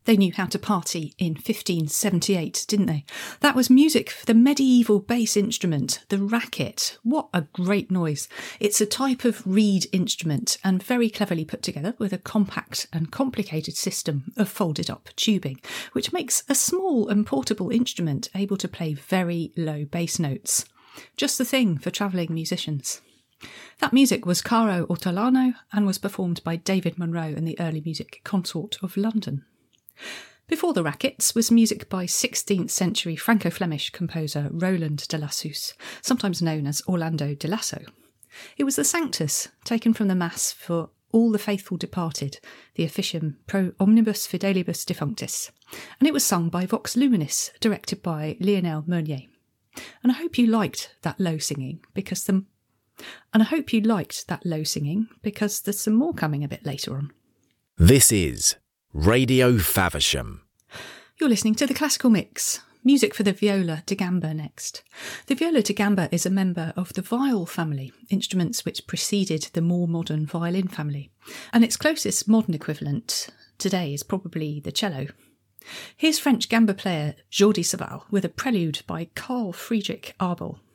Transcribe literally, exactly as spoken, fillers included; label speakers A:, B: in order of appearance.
A: They knew how to party in fifteen seventy-eight, didn't they? That was music for the medieval bass instrument, the racket. What a great noise. It's a type of reed instrument and very cleverly put together with a compact and complicated system of folded up tubing, which makes a small and portable instrument able to play very low bass notes. Just the thing for travelling musicians. That music was Caro Ortolano and was performed by David Munro and the Early Music Consort of London. Before the rackets was music by sixteenth century Franco-Flemish composer Roland de Lassus, sometimes known as Orlando de Lasso. It was the Sanctus, taken from the Mass for all the faithful departed, the Officium pro omnibus fidelibus defunctis, and it was sung by Vox Luminis, directed by Lionel Meunier. And I hope you liked that low singing, because the and I hope you liked that low singing because there's some more coming a bit later on.
B: This is Radio Faversham.
A: You're listening to The Classical Mix. Music for the viola da gamba next. The viola da gamba is a member of the viol family, instruments which preceded the more modern violin family, and its closest modern equivalent today is probably the cello. Here's French gamba player Jordi Savall with a prelude by Carl Friedrich Abel.